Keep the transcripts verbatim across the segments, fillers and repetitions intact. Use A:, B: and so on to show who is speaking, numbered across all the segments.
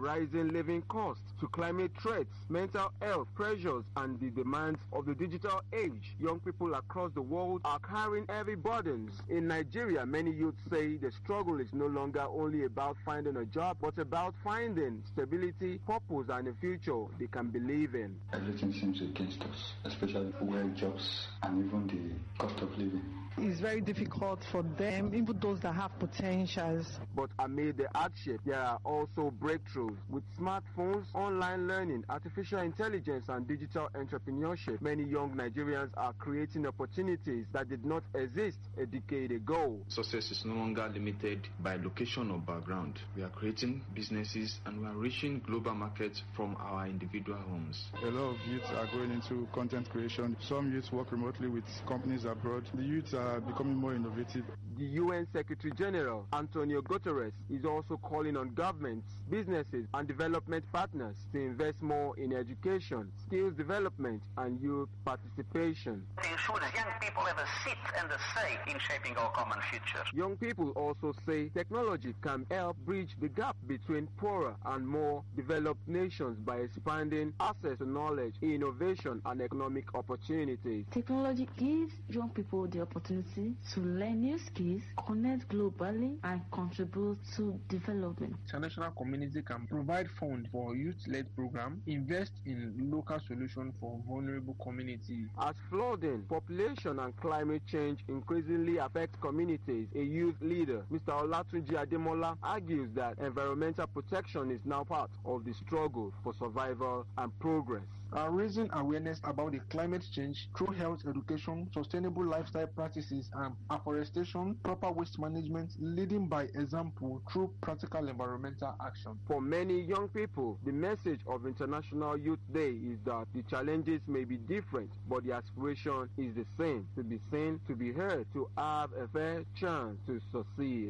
A: rising living costs to climate threats, mental health pressures, and the demands of the digital age, young people across the world are carrying heavy burdens. In Nigeria, many youths say the struggle is no longer only about finding a job, but about finding stability, purpose, and a future they can believe in.
B: Everything seems against us, especially where jobs and even the cost of living.
C: It's very difficult for them, even those that have potentials.
A: But amid the hardship, there are also breakthroughs. With smartphones, online learning, artificial intelligence, and digital entrepreneurship, many young Nigerians are creating opportunities that did not exist a decade ago.
D: Success is no longer limited by location or background. We are creating businesses and we are reaching global markets from our individual homes.
E: A lot of youths are going into content creation. Some youths work remotely with companies abroad. The youths are are becoming more innovative.
A: The U N Secretary General, Antonio Guterres, is also calling on governments, businesses, and development partners to invest more in education, skills development, and youth participation.
F: To ensure that young people have a seat and a say in shaping our common future.
A: Young people also say technology can help bridge the gap between poorer and more developed nations by expanding access to knowledge, innovation, and economic opportunities.
G: Technology gives young people the opportunity to learn new skills, connect globally, and contribute to development.
H: International community can provide funds for youth-led programs, invest in local solutions for vulnerable communities.
A: As flooding, population, and climate change increasingly affect communities, a youth leader, Mister Olatunji Ademola, argues that environmental protection is now part of the struggle for survival and progress.
H: Uh, raising awareness about the climate change through health education, sustainable lifestyle practices, and afforestation, proper waste management, leading by example through practical environmental action.
A: For many young people, the message of International Youth Day is that the challenges may be different, but the aspiration is the same: to be seen, to be heard, to have a fair chance to succeed.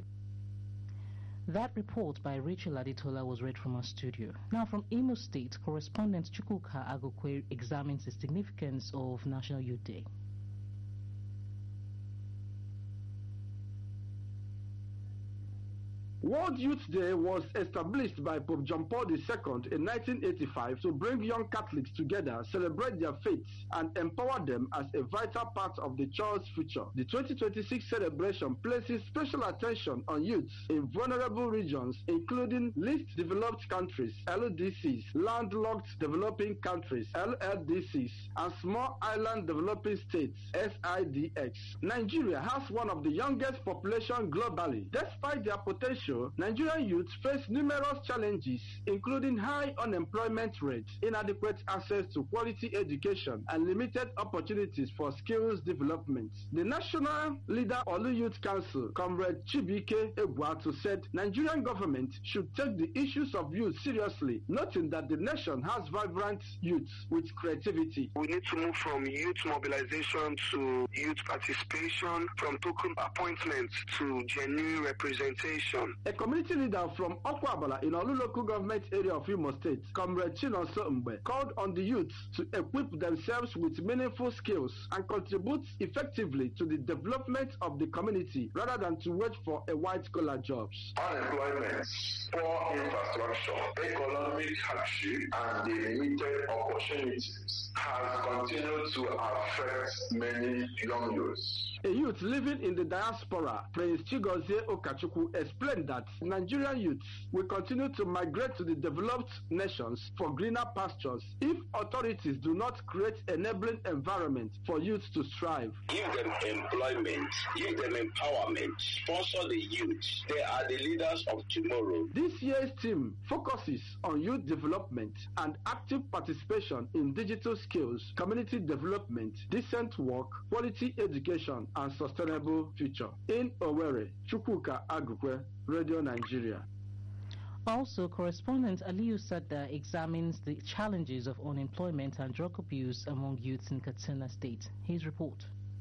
I: That report by Rachel Aditola was read from our studio. Now from Imo State, correspondent Chukwuka Agokwe examines the significance of National Youth Day.
J: World Youth Day was established by Pope John Paul the Second in nineteen eighty-five to bring young Catholics together, celebrate their faith, and empower them as a vital part of the church's future. The twenty twenty-six celebration places special attention on youths in vulnerable regions, including least developed countries, L D Cs, landlocked developing countries, L L D Cs, and small island developing states, S I D X. Nigeria has one of the youngest population globally. Despite their potential, Nigerian youth face numerous challenges, including high unemployment rate, inadequate access to quality education, and limited opportunities for skills development. The national leader of the Youth Council, Comrade Chibike Egwatu, said Nigerian government should take the issues of youth seriously, noting that the nation has vibrant youth with creativity.
K: We need to move from youth mobilization to youth participation, from token appointments to genuine representation.
J: A community leader from Okwabala in Olu local government area of Imo State, Comrade Chinonso Mbe, called on the youth to equip themselves with meaningful skills and contribute effectively to the development of the community rather than to wait for a white-collar jobs.
L: Unemployment, poor infrastructure, economic hardship, and the limited opportunities has continued to affect many young youths.
J: A youth living in the diaspora, Prince Chigozie Okachukwu, explained that Nigerian youths will continue to migrate to the developed nations for greener pastures if authorities do not create enabling environment for youths to strive.
M: Give them employment, give them empowerment, sponsor the youth. They are the leaders of tomorrow.
J: This year's theme focuses on youth development and active participation in digital skills, community development, decent work, quality education, and sustainable future. In Owerri, Chukwuka Agukwe, Radio Nigeria.
I: Also, correspondent Aliyu Sadda examines the challenges of unemployment and drug abuse among youths in Katsina State. His report.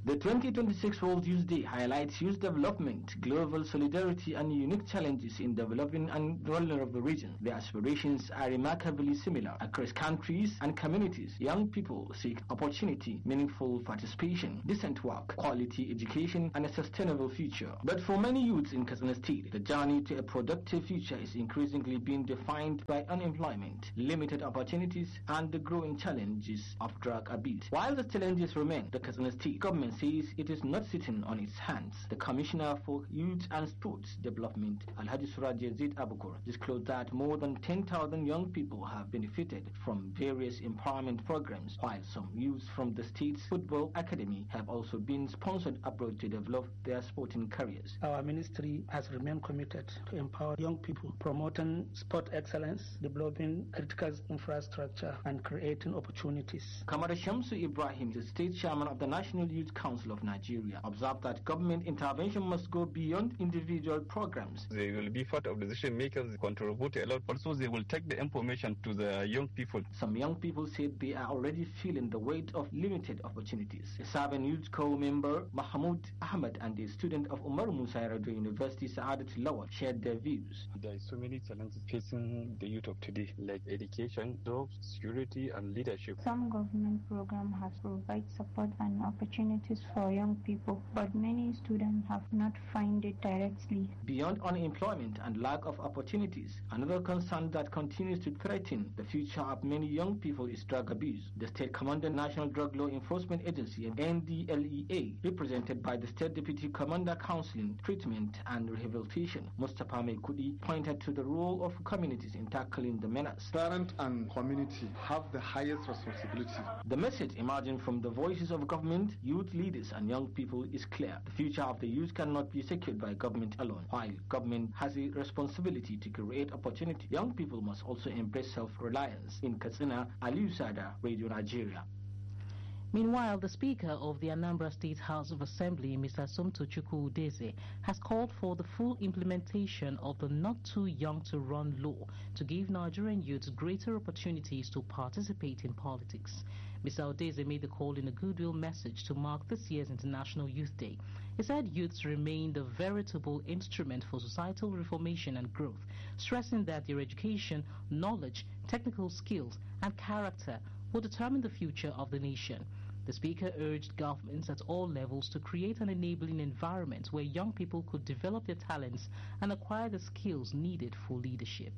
N: The twenty twenty-six World Youth Day highlights youth development, global solidarity and unique challenges in developing and vulnerable regions. The aspirations are remarkably similar across countries and communities. Young people seek opportunity, meaningful participation, decent work, quality education and a sustainable future. But for many youths in Katsina State, the journey to a productive future is increasingly being defined by unemployment, limited opportunities and the growing challenges of drug abuse. While the challenges remain, the Katsina State government says it is not sitting on its hands. The Commissioner for Youth and Sports Development, Alhaji Suraj Yazid Abukur, disclosed that more than ten thousand young people have benefited from various empowerment programs, while some youths from the state's football academy have also been sponsored abroad to develop their sporting careers.
O: Our ministry has remained committed to empower young people, promoting sport excellence, developing critical infrastructure, and creating opportunities.
N: Kamara Shamsu Ibrahim, the state chairman of the National Youth Council of Nigeria, observed that government intervention must go beyond individual programs.
P: They will be part of the decision makers, contribute a lot. Also, they will take the information to the young people.
N: Some young people said they are already feeling the weight of limited opportunities. A Saban Youth Co-member Mahmoud Ahmed and a student of Umar Musa Yar'Adua University, Saadat Lawal, shared their views.
P: There are so many challenges facing the youth of today, like education, jobs, security, and leadership.
Q: Some government program has provided support and opportunities for young people, but many students have not found it directly.
N: Beyond unemployment and lack of opportunities, another concern that continues to threaten the future of many young people is drug abuse. The State Commander National Drug Law Enforcement Agency, N D L E A, represented by the State Deputy Commander Counseling, Treatment and Rehabilitation, Mustafa Mekudi, pointed to the role of communities in tackling the menace.
E: Parents and community have the highest responsibility.
N: The message emerging from the voices of government, youth leaders and young people is clear. The future of the youth cannot be secured by government alone. While government has a responsibility to create opportunity, young people must also embrace self-reliance. In Katsina, Aliyu Sada, Radio Nigeria.
I: Meanwhile, the Speaker of the Anambra State House of Assembly, Mister Somto Chukwu Udeze, has called for the full implementation of the Not Too Young to Run law to give Nigerian youths greater opportunities to participate in politics. Mister Udeze made the call in a goodwill message to mark this year's International Youth Day. He said youths remain the veritable instrument for societal reformation and growth, stressing that their education, knowledge, technical skills, and character will determine the future of the nation. The Speaker urged governments at all levels to create an enabling environment where young people could develop their talents and acquire the skills needed for leadership.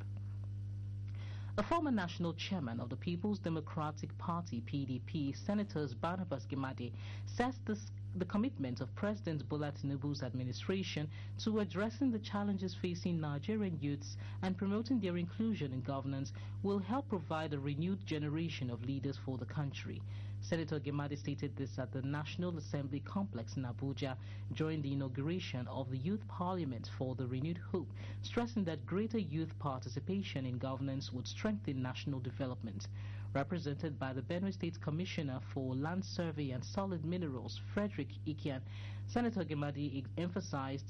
I: A former national chairman of the People's Democratic Party, P D P, Senators Barnabas Gimade, says this the commitment of President Bola Tinubu's administration to addressing the challenges facing Nigerian youths and promoting their inclusion in governance will help provide a renewed generation of leaders for the country. Senator Gimade stated this at the National Assembly Complex in Abuja during the inauguration of the Youth Parliament for the Renewed Hope, stressing that greater youth participation in governance would strengthen national development. Represented by the Benue State Commissioner for Land Survey and Solid Minerals, Frederick Ikian, Senator Gimade emphasized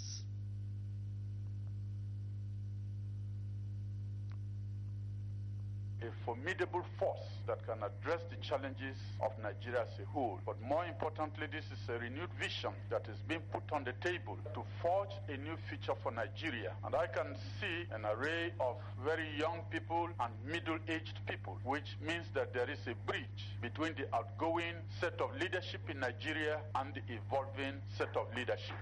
R: a formidable force that can address the challenges of Nigeria as a whole. But more importantly, this is a renewed vision that is being put on the table to forge a new future for Nigeria. And I can see an array of very young people and middle-aged people, which means that there is a bridge between the outgoing set of leadership in Nigeria and the evolving set of leadership.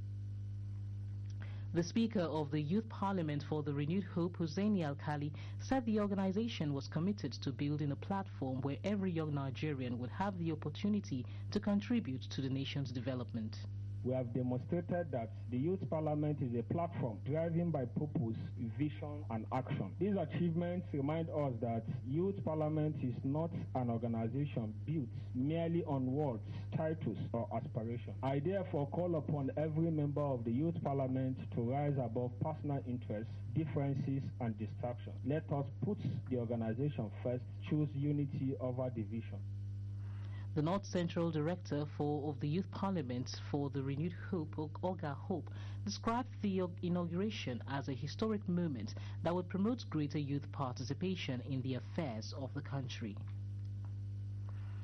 I: The Speaker of the Youth Parliament for the Renewed Hope, Hussaini Alkali, said the organization was committed to building a platform where every young Nigerian would have the opportunity to contribute to the nation's development.
S: We have demonstrated that the Youth Parliament is a platform driven by purpose, vision, and action. These achievements remind us that Youth Parliament is not an organization built merely on words, titles, or aspirations. I therefore call upon every member of the Youth Parliament to rise above personal interests, differences, and distractions. Let us put the organization first, choose unity over division.
I: The North Central Director for, of the Youth Parliament for the Renewed Hope, Oga Hope, described the inauguration as a historic moment that would promote greater youth participation in the affairs of the country.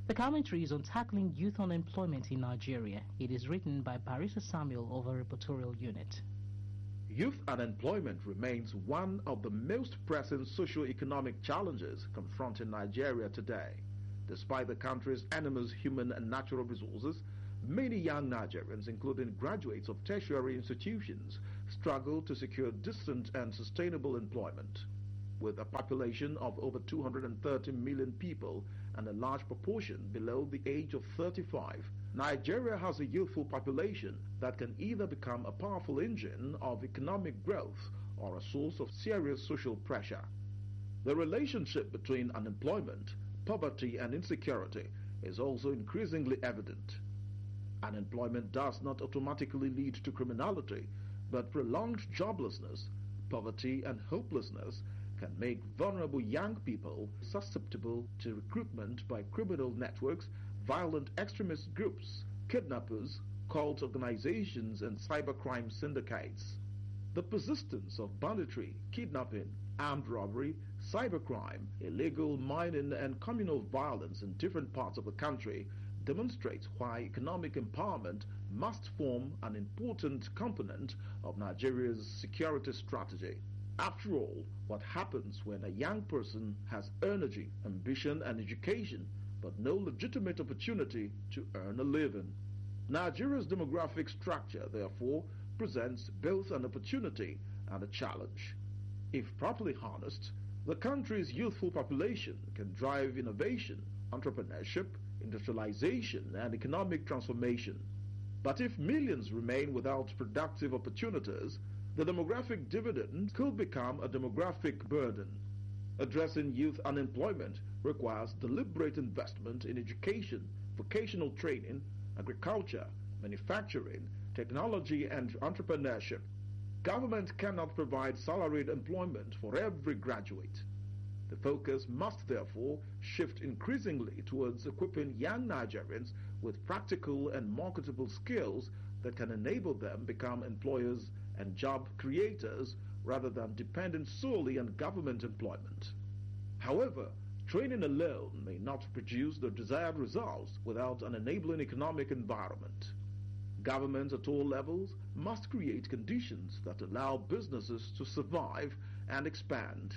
I: The commentary is on tackling youth unemployment in Nigeria. It is written by Barrister Samuel of a reportorial unit.
T: Youth unemployment remains one of the most pressing socio-economic challenges confronting Nigeria today. Despite the country's enormous human and natural resources, many young Nigerians, including graduates of tertiary institutions, struggle to secure decent and sustainable employment. With a population of over two hundred thirty million people and a large proportion below the age of thirty-five, Nigeria has a youthful population that can either become a powerful engine of economic growth or a source of serious social pressure. The relationship between unemployment, poverty, and insecurity is also increasingly evident. Unemployment does not automatically lead to criminality, but prolonged joblessness, poverty, and hopelessness can make vulnerable young people susceptible to recruitment by criminal networks, violent extremist groups, kidnappers, cult organizations, and cybercrime syndicates. The persistence of banditry, kidnapping, armed robbery, cybercrime, illegal mining, and communal violence in different parts of the country demonstrates why economic empowerment must form an important component of Nigeria's security strategy. After all, what happens when a young person has energy, ambition, and education, but no legitimate opportunity to earn a living? Nigeria's demographic structure, therefore, presents both an opportunity and a challenge. If properly harnessed, the country's youthful population can drive innovation, entrepreneurship, industrialization, and economic transformation. But if millions remain without productive opportunities, the demographic dividend could become a demographic burden. Addressing youth unemployment requires deliberate investment in education, vocational training, agriculture, manufacturing, technology, and entrepreneurship. Government cannot provide salaried employment for every graduate. The focus must therefore shift increasingly towards equipping young Nigerians with practical and marketable skills that can enable them become employers and job creators rather than depending solely on government employment. However, training alone may not produce the desired results without an enabling economic environment. Governments at all levels must create conditions that allow businesses to survive and expand.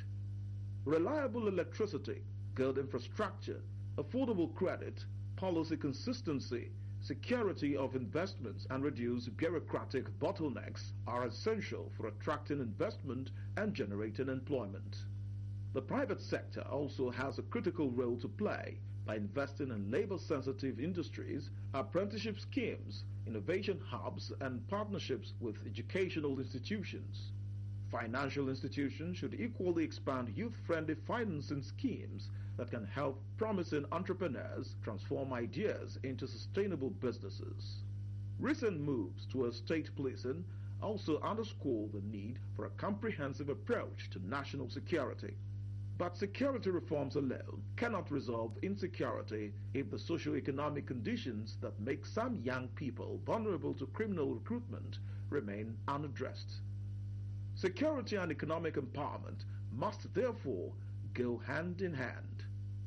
T: Reliable electricity, good infrastructure, affordable credit, policy consistency, security of investments, and reduced bureaucratic bottlenecks are essential for attracting investment and generating employment. The private sector also has a critical role to play by investing in labor-sensitive industries, apprenticeship schemes, innovation hubs, and partnerships with educational institutions. Financial institutions should equally expand youth-friendly financing schemes that can help promising entrepreneurs transform ideas into sustainable businesses. Recent moves towards state policing also underscore the need for a comprehensive approach to national security. But security reforms alone cannot resolve insecurity if the socio-economic conditions that make some young people vulnerable to criminal recruitment remain unaddressed. Security and economic empowerment must therefore go hand in hand.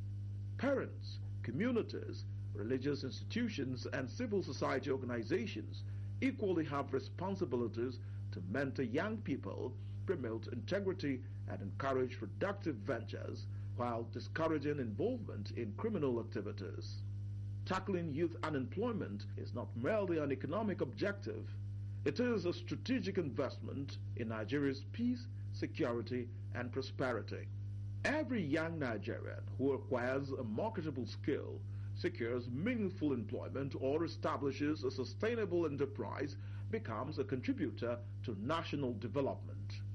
T: Parents, communities, religious institutions, and civil society organizations equally have responsibilities to mentor young people, promote integrity, and encourage productive ventures while discouraging involvement in criminal activities. Tackling youth unemployment is not merely an economic objective. It is a strategic investment in Nigeria's peace, security, and prosperity. Every young Nigerian who acquires a marketable skill, secures meaningful employment, or establishes a sustainable enterprise becomes a contributor to national development.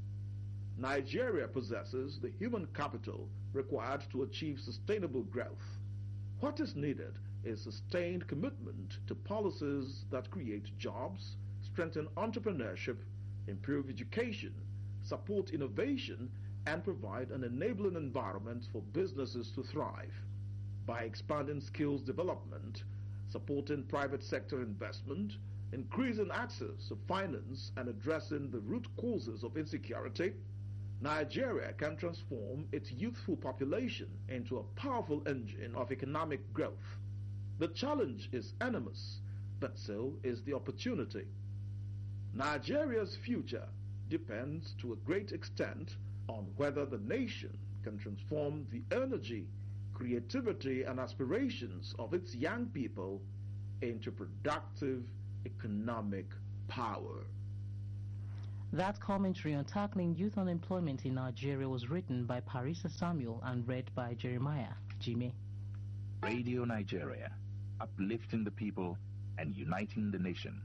T: Nigeria possesses the human capital required to achieve sustainable growth. What is needed is sustained commitment to policies that create jobs, strengthen entrepreneurship, improve education, support innovation, and provide an enabling environment for businesses to thrive. By expanding skills development, supporting private sector investment, increasing access to finance, and addressing the root causes of insecurity, Nigeria can transform its youthful population into a powerful engine of economic growth. The challenge is enormous, but so is the opportunity. Nigeria's future depends to a great extent on whether the nation can transform the energy, creativity, and aspirations of its young people into productive economic power.
I: That commentary on tackling youth unemployment in Nigeria was written by Parisa Samuel and read by Jeremiah Jime.
U: Radio Nigeria, uplifting the people and uniting the nation.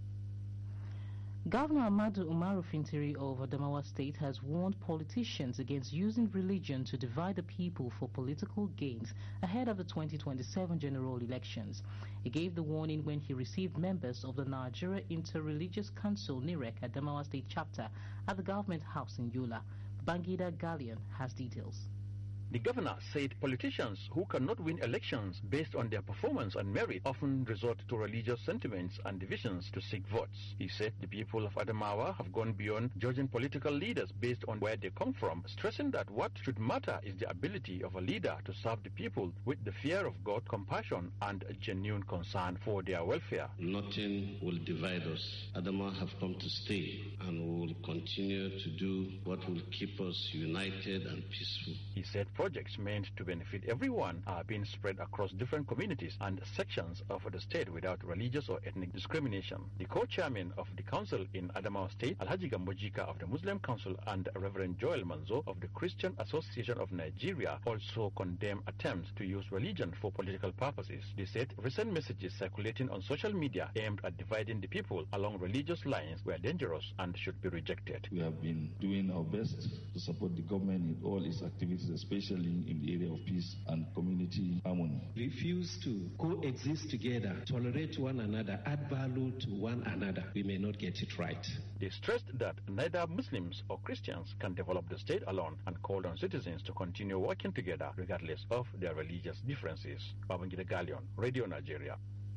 I: Governor Ahmadu Umaru Fintiri of Adamawa State has warned politicians against using religion to divide the people for political gains ahead of the twenty twenty-seven general elections. He gave the warning when he received members of the Nigeria Inter-Religious Council N I R E C Adamawa State chapter at the government house in Yola. Bangida Gallion has details.
V: The governor said politicians who cannot win elections based on their performance and merit often resort to religious sentiments and divisions to seek votes. He said the people of Adamawa have gone beyond judging political leaders based on where they come from, stressing that what should matter is the ability of a leader to serve the people with the fear of God, compassion, and a genuine concern for their welfare.
W: Nothing will divide us. Adamawa have come to stay, and we will continue to do what will keep us united and peaceful.
V: He said projects meant to benefit everyone are being spread across different communities and sections of the state without religious or ethnic discrimination. The co-chairman of the council in Adamawa State, Alhaji Gambojika of the Muslim Council, and Reverend Joel Manzo of the Christian Association of Nigeria also condemned attempts to use religion for political purposes. They said recent messages circulating on social media aimed at dividing the people along religious lines were dangerous and should be rejected.
X: We have been doing our best to support the government in all its activities, especially in the area of peace and community harmony.
Y: Refuse to coexist together, tolerate one another, add value to one another. We may not get it right.
V: They stressed that neither Muslims or Christians can develop the state alone and called on citizens to continue working together regardless of their religious differences. Babangida Gallion, Radio Nigeria.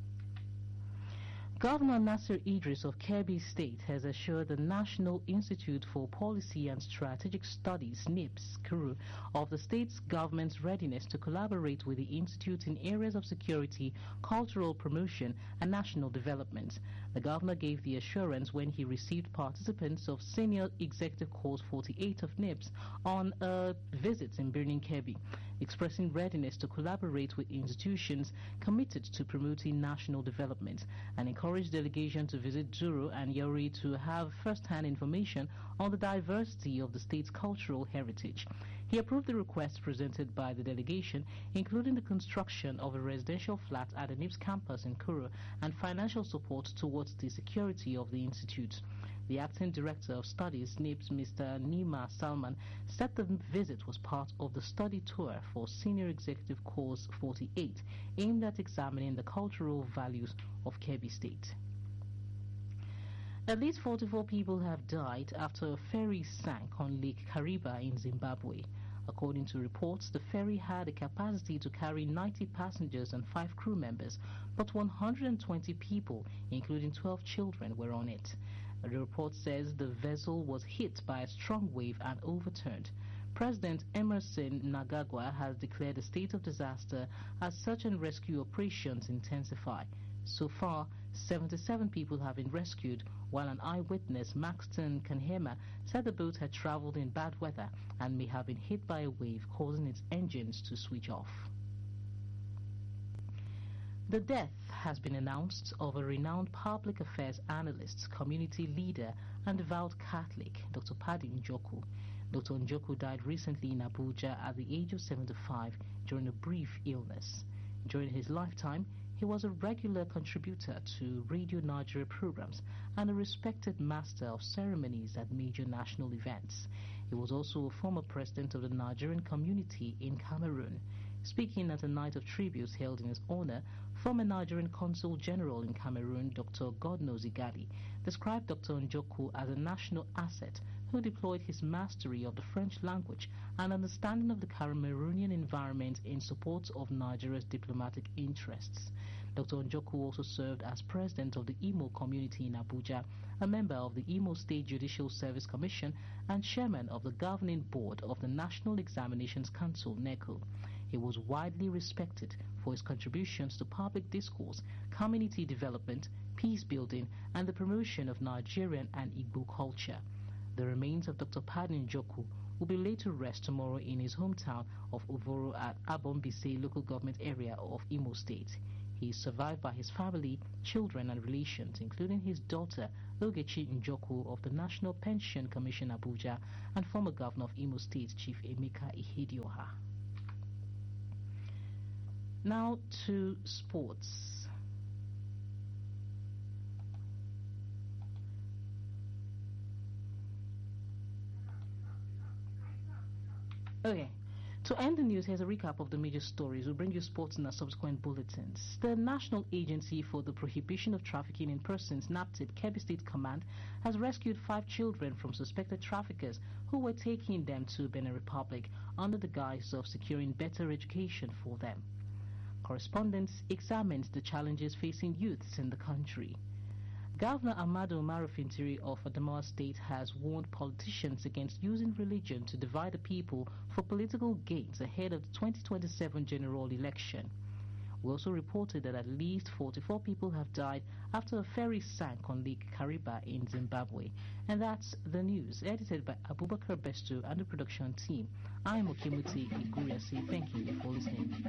I: Governor Nasir Idris of Kebbi State has assured the National Institute for Policy and Strategic Studies, N I P S, C R U, of the state's government's readiness to collaborate with the institute in areas of security, cultural promotion, and national development. The governor gave the assurance when he received participants of Senior Executive Course forty-eight of N I P S on a visit in Birnin Kebbi, expressing readiness to collaborate with institutions committed to promoting national development, and encouraged delegation to visit Zuru and Yori to have first-hand information on the diversity of the state's cultural heritage. He approved the request presented by the delegation, including the construction of a residential flat at the N I P S campus in Kuru and financial support towards the security of the institute. The acting director of studies, N I P S, Mister Nima Salman, said the visit was part of the study tour for Senior Executive Course forty-eight, aimed at examining the cultural values of Kebbi State. At least forty-four people have died after a ferry sank on Lake Kariba in Zimbabwe. According to reports, the ferry had a capacity to carry ninety passengers and five crew members, but one hundred twenty people, including twelve children, were on it. The report says the vessel was hit by a strong wave and overturned. President Emerson Mnangagwa has declared a state of disaster as search and rescue operations intensify. So far, seventy-seven people have been rescued, while an eyewitness, Maxton Kanhema, said the boat had traveled in bad weather and may have been hit by a wave, causing its engines to switch off. The death has been announced of a renowned public affairs analyst, community leader, and devout Catholic, Doctor Paddy Njoku. Doctor Njoku died recently in Abuja at the age of seventy-five during a brief illness. During his lifetime, he was a regular contributor to Radio Nigeria programs and a respected master of ceremonies at major national events. He was also a former president of the Nigerian community in Cameroon. Speaking at a night of tributes held in his honor, former Nigerian Consul General in Cameroon, Doctor Godnose Igali, described Doctor Njoku as a national asset who deployed his mastery of the French language and understanding of the Cameroonian environment in support of Nigeria's diplomatic interests. Doctor Njoku also served as president of the Imo community in Abuja, a member of the Imo State Judicial Service Commission, and chairman of the governing board of the National Examinations Council, NECO. He was widely respected for his contributions to public discourse, community development, peace building, and the promotion of Nigerian and Igbo culture. The remains of Doctor Padi Njoku will be laid to rest tomorrow in his hometown of Uvoro at Abombise local government area of Imo State. He is survived by his family, children, and relations, including his daughter, Ogechi Njoku of the National Pension Commission Abuja, and former governor of Imo State, Chief Emeka Ihedioha. Now to sports. Okay. To end the news, here's a recap of the major stories. We'll bring you sports in our subsequent bulletins. The National Agency for the Prohibition of Trafficking in Persons, NAPTIP, Kebbi State Command, has rescued five children from suspected traffickers who were taking them to Benin Republic under the guise of securing better education for them. Correspondence examines the challenges facing youths in the country. Governor Amadu Umaru Fintiri of Adamawa State has warned politicians against using religion to divide the people for political gains ahead of the twenty twenty-seven general election. We also reported that at least forty-four people have died after a ferry sank on Lake Kariba in Zimbabwe. And that's the news, edited by Abubakar Bestu and the production team. I'm Okemuti Iguriasi. Thank you for listening.